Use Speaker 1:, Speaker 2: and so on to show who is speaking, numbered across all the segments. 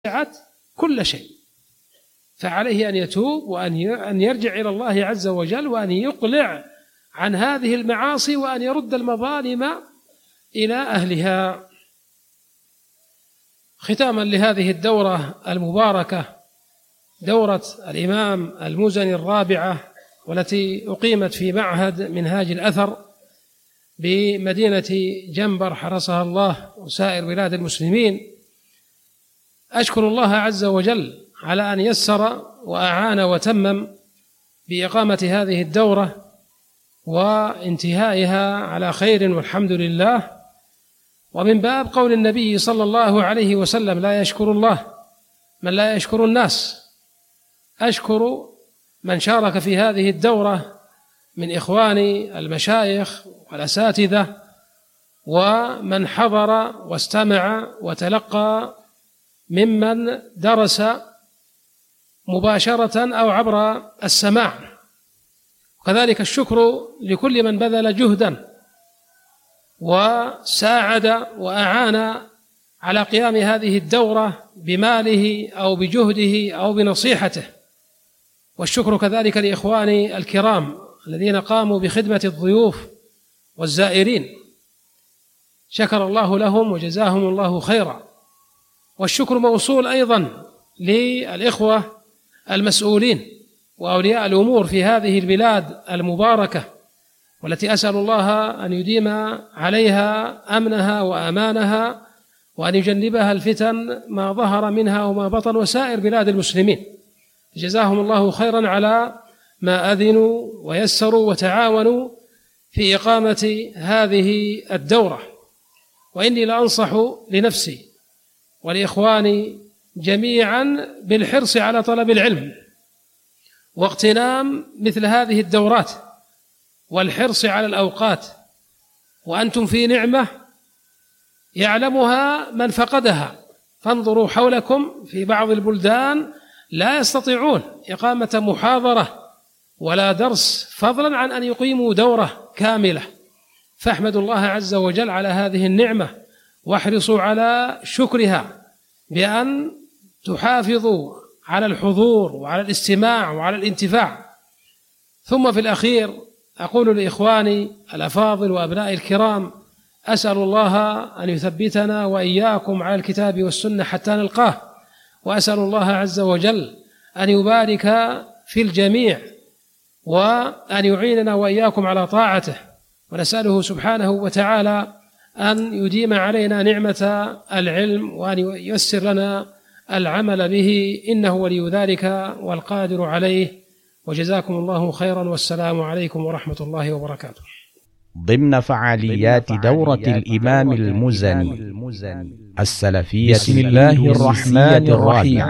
Speaker 1: وسعت كل شيء، فعليه أن يتوب وأن يرجع إلى الله عز وجل وأن يقلع عن هذه المعاصي وأن يرد المظالم إلى أهلها. ختاما لهذه الدورة المباركة، دورة الإمام المزني الرابعة، والتي أقيمت في معهد منهاج الأثر بمدينة جنبر حرسها الله وسائر بلاد المسلمين، أشكر الله عز وجل على أن يسر وأعان وتمم بإقامة هذه الدورة وانتهائها على خير والحمد لله. ومن باب قول النبي صلى الله عليه وسلم: لا يشكر الله من لا يشكر الناس. أشكر من شارك في هذه الدورة من إخواني المشايخ والأساتذة ومن حضر واستمع وتلقى ممن درس مباشرة أو عبر السماع، وكذلك الشكر لكل من بذل جهدا وساعد وأعان على قيام هذه الدورة بماله أو بجهده أو بنصيحته، والشكر كذلك لإخواني الكرام الذين قاموا بخدمة الضيوف والزائرين، شكر الله لهم وجزاهم الله خيرا. والشكر موصول أيضا للإخوة المسؤولين وأولياء الأمور في هذه البلاد المباركة، والتي أسأل الله أن يديم عليها أمنها وأمانها وأن يجنبها الفتن ما ظهر منها وما بطن، وسائر بلاد المسلمين، جزاهم الله خيرا على ما أذنوا ويسروا وتعاونوا في إقامة هذه الدورة. وإني لأنصح لنفسي ولإخواني جميعا بالحرص على طلب العلم واغتنام مثل هذه الدورات والحرص على الأوقات، وأنتم في نعمة يعلمها من فقدها. فانظروا حولكم، في بعض البلدان لا يستطيعون إقامة محاضرة ولا درس، فضلا عن أن يقيموا دورة كاملة. فاحمدوا الله عز وجل على هذه النعمة واحرصوا على شكرها بأن تحافظوا على الحضور وعلى الاستماع وعلى الانتفاع. ثم في الأخير أقول لإخواني الأفاضل وأبنائي الكرام: أسأل الله أن يثبتنا وإياكم على الكتاب والسنة حتى نلقاه، وأسأل الله عز وجل أن يبارك في الجميع وأن يعيننا وإياكم على طاعته، ونسأله سبحانه وتعالى أن يديم علينا نعمة العلم وأن ييسر لنا العمل به، إنه ولي ذلك والقادر عليه. وجزاكم الله خيرا، والسلام عليكم ورحمة الله وبركاته.
Speaker 2: ضمن فعاليات دورة الإمام المزني السلفية بسم الله الرحمن الرحيم،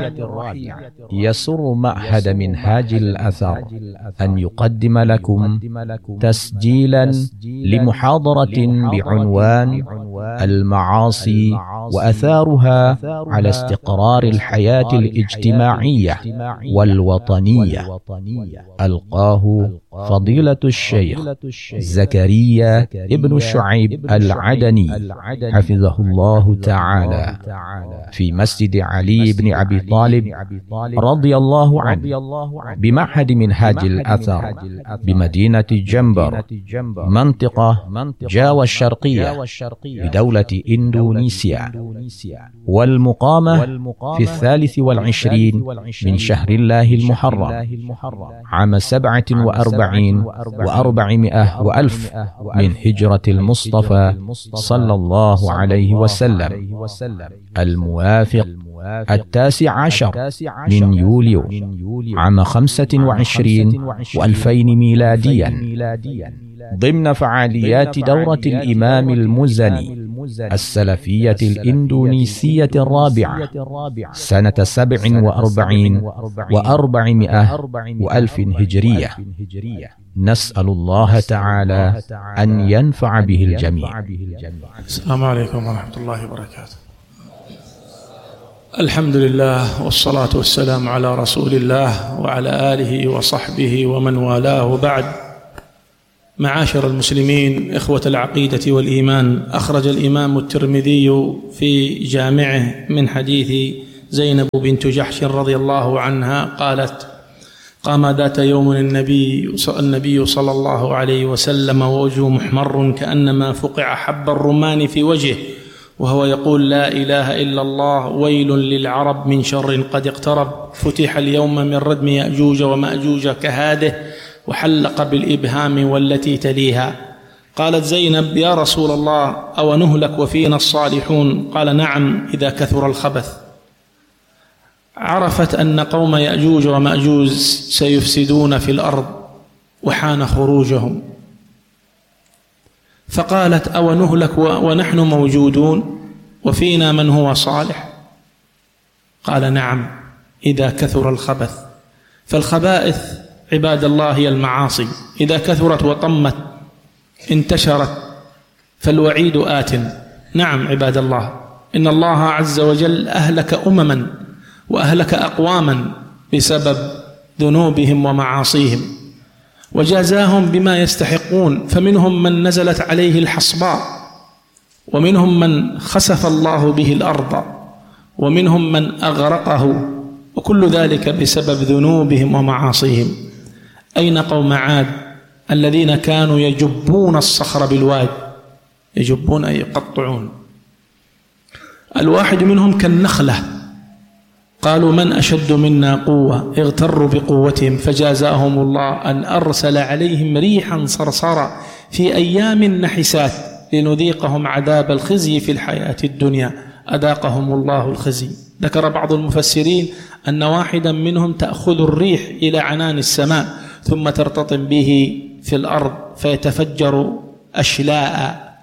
Speaker 2: يسر معهد منهاج الأثر أن يقدم لكم تسجيلا لمحاضرة بعنوان المعاصي وأثارها على استقرار الحياة الاجتماعية والوطنية، ألقاه فضيلة الشيخ زكريا ابن شعيب العدني حفظه الله تعالى في مسجد علي بن أبي طالب رضي الله عنه بمعهد منهاج الأثر بمدينة جنبر منطقة جاوة الشرقية بدولة إندونيسيا، والمقامة في 23 من شهر الله المحرم عام 47 و400 وألف من هجرة المصطفى صلى الله عليه وسلم، الموافق 19 من يوليو عام 25 و2000 ميلاديا، ضمن فعاليات دورة الإمام المزني السلفية الإندونيسية الرابعة سنة 47 و400 وألف هجرية. نسأل الله تعالى أن ينفع به الجميع.
Speaker 3: السلام عليكم ورحمة الله وبركاته. الحمد لله والصلاة والسلام على رسول الله وعلى آله وصحبه ومن والاه، وبعد. معاشر المسلمين، إخوة العقيدة والإيمان، أخرج الإمام الترمذي في جامعه من حديث زينب بنت جحش رضي الله عنها قالت: قام ذات يوم النبي صلى الله عليه وسلم ووجهه محمر كأنما فقع حب الرمان في وجهه، وهو يقول: لا إله إلا الله، ويل للعرب من شر قد اقترب، فتح اليوم من ردم يأجوج ومأجوج كهاده، وحلق بالإبهام والتي تليها. قالت زينب: يا رسول الله، أو نهلك وفينا الصالحون؟ قال: نعم، إذا كثر الخبث. عرفت أن قوم يأجوج ومأجوج سيفسدون في الأرض وحان خروجهم، فقالت: أو نهلك ونحن موجودون وفينا من هو صالح؟ قال: نعم، إذا كثر الخبث. فالخبائث عباد الله هي المعاصي، إذا كثرت وطمت انتشرت فالوعيد آت. نعم عباد الله، إن الله عز وجل أهلك أمما وأهلك أقواما بسبب ذنوبهم ومعاصيهم، وجازاهم بما يستحقون، فمنهم من نزلت عليه الحصباء، ومنهم من خسف الله به الأرض، ومنهم من أغرقه، وكل ذلك بسبب ذنوبهم ومعاصيهم. أين قوم عاد الذين كانوا يجبون الصخر بالواد؟ يجبون أي يقطعون. الواحد منهم كالنخلة، قالوا: من أشد منا قوة؟ اغتروا بقوتهم، فجازاهم الله أن أرسل عليهم ريحا صرصرا في أيام نحسات لنذيقهم عذاب الخزي في الحياة الدنيا، أذاقهم الله الخزي. ذكر بعض المفسرين أن واحدا منهم تأخذ الريح إلى عنان السماء ثم ترتطم به في الأرض فيتفجر أشلاء.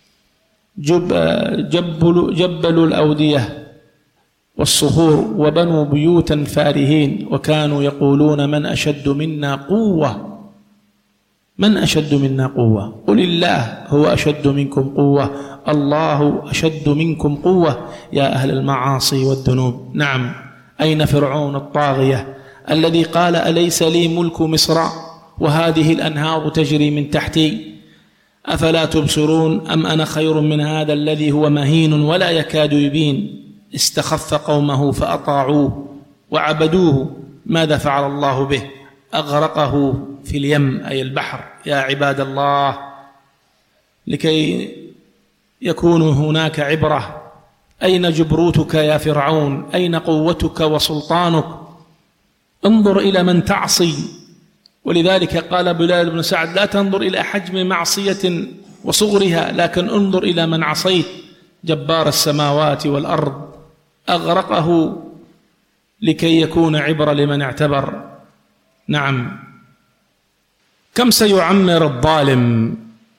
Speaker 3: جبلوا الأودية والصخور وبنوا بيوتا فارهين، وكانوا يقولون: من أشد منا قوة؟ من أشد منا قوة؟ قل الله هو أشد منكم قوة، الله أشد منكم قوة يا أهل المعاصي والذنوب. نعم، أين فرعون الطاغية الذي قال: أليس لي ملك مصر وهذه الأنهار تجري من تحتي، أفلا تبصرون؟ أم أنا خير من هذا الذي هو مهين ولا يكاد يبين؟ استخف قومه فأطاعوه وعبدوه، ماذا فعل الله به؟ أغرقه في اليم أي البحر. يا عباد الله، لكي يكون هناك عبرة، أين جبروتك يا فرعون؟ أين قوتك وسلطانك؟ انظر إلى من تعصي. ولذلك قال بلال بن سعد: لا تنظر إلى حجم معصية وصغرها، لكن انظر إلى من عصيت. جبار السماوات والأرض أغرقه لكي يكون عبرة لمن اعتبر. نعم، كم سيعمر الظالم؟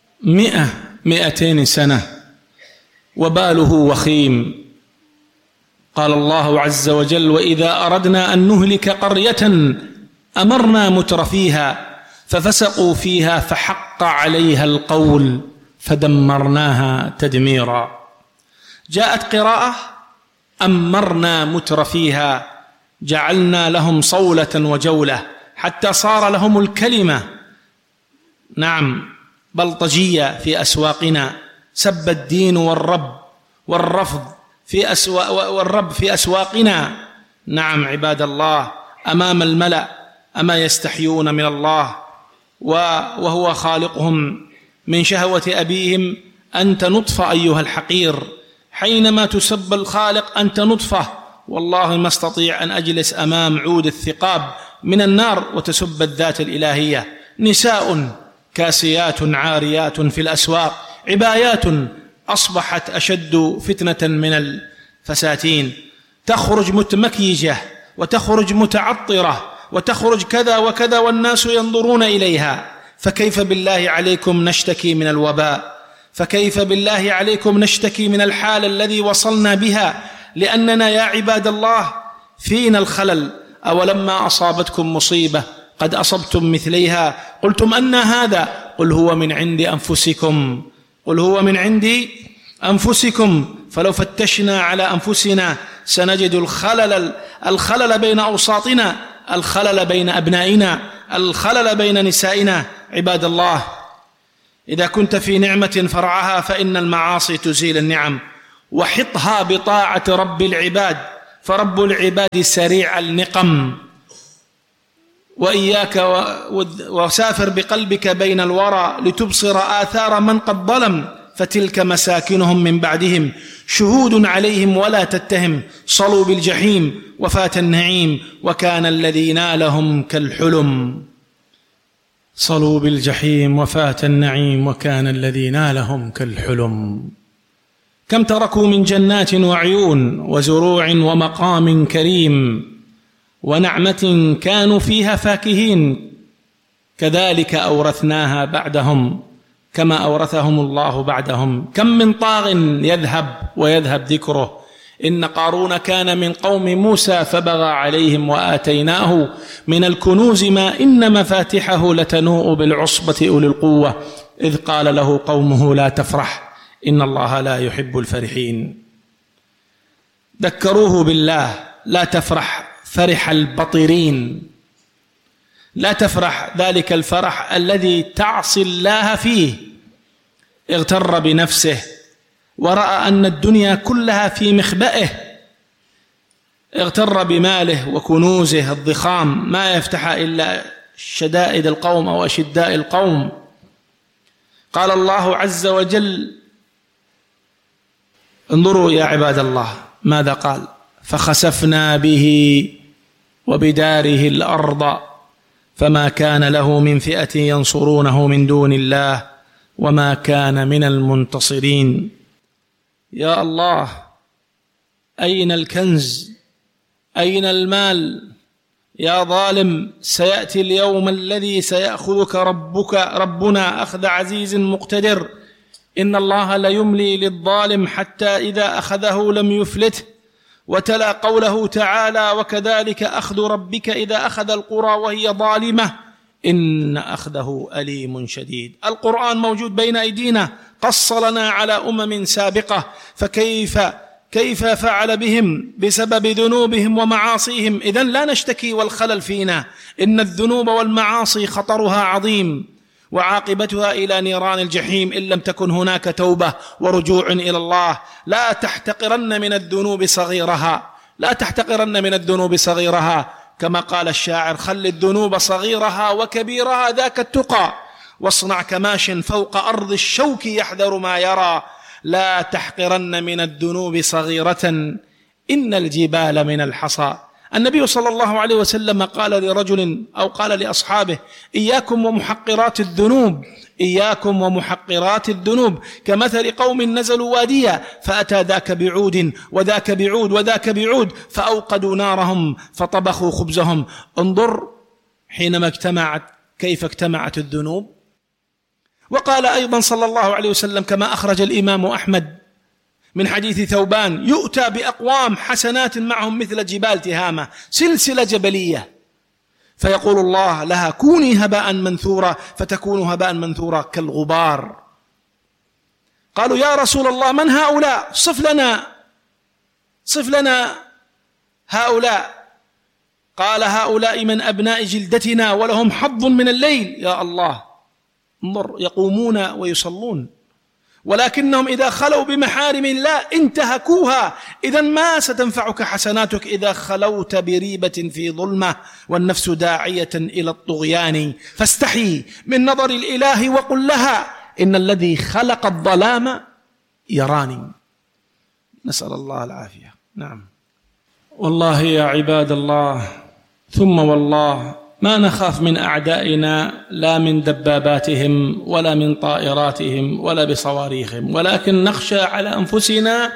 Speaker 3: 100-200 سنة وباله وخيم. قال الله عز وجل: وإذا أردنا أن نهلك قرية أمرنا مترفيها ففسقوا فيها فحق عليها القول فدمرناها تدميرا. جاءت قراءة: أمرنا مترفيها، جعلنا لهم صولة وجولة حتى صار لهم الكلمة نعم بلطجية في أسواقنا، سب الدين والرفض في أسواقنا. نعم عباد الله، أمام الملأ أما يستحيون من الله وهو خالقهم من شهوة أبيهم؟ أنت نطفة أيها الحقير، حينما تسب الخالق أنت نطفة. والله ما استطيع أن أجلس أمام عود الثقاب من النار وتسب الذات الإلهية. نساء كاسيات عاريات في الأسواق، عبايات أصبحت أشد فتنة من الفساتين، تخرج متمكيجة وتخرج متعطرة وتخرج كذا وكذا والناس ينظرون إليها. فكيف بالله عليكم نشتكي من الوباء؟ فكيف بالله عليكم نشتكي من الحال الذي وصلنا بها؟ لأننا يا عباد الله فينا الخلل. أولما أصابتكم مصيبة قد أصبتم مثليها قلتم أن هذا؟ قل هو من عند أنفسكم، قل هو من عند أنفسكم. فلو فتشنا على أنفسنا سنجد الخلل بين أوساطنا، الخلل بين أبنائنا، الخلل بين نسائنا. عباد الله، إذا كنت في نعمة فرعها فإن المعاصي تزيل النعم، وحطها بطاعة رب العباد فرب العباد سريع النقم. وإياك وسافر بقلبك بين الورى لتبصر آثار من قد ظلم، فتلك مساكنهم من بعدهم شهود عليهم ولا تتهم، صلوا بالجحيم وفات النعيم وكان الذي نالهم كالحلم. صلوا بالجحيم وفات النعيم وكان الذي نالهم كالحلم. كم تركوا من جنات وعيون وزروع ومقام كريم ونعمة كانوا فيها فاكهين، كذلك أورثناها بعدهم كما أورثهم الله بعدهم. كم من طاغ يذهب ذكره، إن قارون كان من قوم موسى فبغى عليهم وآتيناه من الكنوز ما إن مفاتحه لتنوء بالعصبة أولي القوة إذ قال له قومه لا تفرح إن الله لا يحب الفرحين. ذكروه بالله لا تفرح، فرح البطرين، لا تفرح ذلك الفرح الذي تعصي الله فيه. اغتر بنفسه ورأى أن الدنيا كلها في مخبئه، اغتر بماله وكنوزه الضخام ما يفتح إلا شدائد القوم أو أشداء القوم. قال الله عز وجل: انظروا يا عباد الله ماذا قال: فخسفنا به وبداره الأرض فما كان له من فئة ينصرونه من دون الله وما كان من المنتصرين. يا الله، أين الكنز؟ أين المال؟ يا ظالم، سيأتي اليوم الذي سيأخذك ربنا أخذ عزيز مقتدر. إن الله ليملي للظالم حتى إذا أخذه لم يفلته. وتلا قوله تعالى: وكذلك أخذ ربك إذا أخذ القرى وهي ظالمة إن أخذه أليم شديد. القرآن موجود بين أيدينا، قص لنا على أمم سابقة كيف فعل بهم بسبب ذنوبهم ومعاصيهم. إذن لا نشتكي والخلل فينا، إن الذنوب والمعاصي خطرها عظيم وعاقبتها إلى نيران الجحيم إن لم تكن هناك توبة ورجوع إلى الله. لا تحتقرن من الذنوب صغيرها، لا تحتقرن من الذنوب صغيرها، كما قال الشاعر: خل الذنوب صغيرها وكبيرها ذاك التقى، واصنع كماش فوق أرض الشوك يحذر ما يرى. لا تحقرن من الذنوب صغيرة إن الجبال من الحصى. النبي صلى الله عليه وسلم قال لرجل أو قال لأصحابه: إياكم ومحقرات الذنوب، إياكم ومحقرات الذنوب، كمثل قوم نزلوا واديا فأتى ذاك بعود وذاك بعود وذاك بعود فأوقدوا نارهم فطبخوا خبزهم. انظر حينما اجتمعت كيف اجتمعت الذنوب. وقال أيضا صلى الله عليه وسلم كما أخرج الإمام أحمد من حديث ثوبان: يؤتى بأقوام حسنات معهم مثل جبال تهامة، سلسلة جبلية، فيقول الله لها: كوني هباء منثورا، فتكون هباء منثورا كالغبار. قالوا: يا رسول الله من هؤلاء؟ صف لنا هؤلاء. قال: هؤلاء من أبناء جلدتنا ولهم حظ من الليل. يا الله، انظر، يقومون ويصلون، ولكنهم إذا خلوا بمحارم الله انتهكوها. إذن ما ستنفعك حسناتك إذا خلوت بريبة في ظلمة والنفس داعية إلى الطغيان. فاستحي من نظر الإله وقل لها: إن الذي خلق الظلام يراني. نسأل الله العافية. نعم، والله يا عباد الله، ثم والله ما نخاف من أعدائنا لا من دباباتهم ولا من طائراتهم ولا بصواريخهم، ولكن نخشى على أنفسنا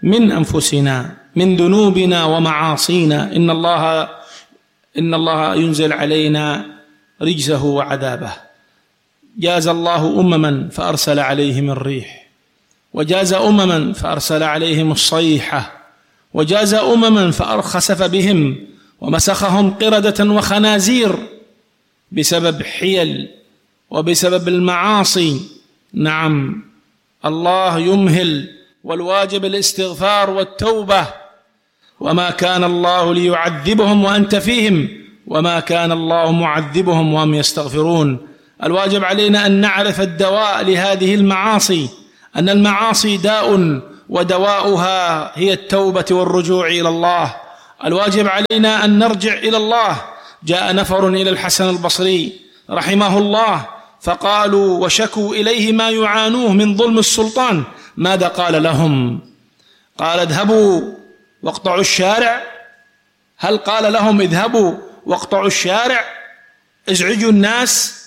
Speaker 3: من ذنوبنا ومعاصينا. إن الله ينزل علينا رجزه وعذابه. جاز الله أمما فأرسل عليهم الريح، وجاز أمما فأرسل عليهم الصيحة، وجاز أمما فأرخسف بهم ومسخهم قردة وخنازير بسبب حيل وبسبب المعاصي. نعم، الله يمهل، والواجب الاستغفار والتوبة. وما كان الله ليعذبهم وأنت فيهم وما كان الله معذبهم وهم يستغفرون. الواجب علينا أن نعرف الدواء لهذه المعاصي، أن المعاصي داء ودواؤها هي التوبة والرجوع إلى الله. الواجب علينا أن نرجع إلى الله. جاء نفر إلى الحسن البصري رحمه الله فقالوا وشكوا إليه ما يعانوه من ظلم السلطان. ماذا قال لهم؟ قال اذهبوا واقطعوا الشارع. هل قال لهم اذهبوا واقطعوا الشارع؟ ازعجوا الناس،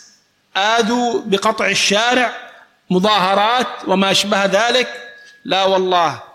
Speaker 3: آذوا بقطع الشارع، مظاهرات وما أشبه ذلك؟ لا والله،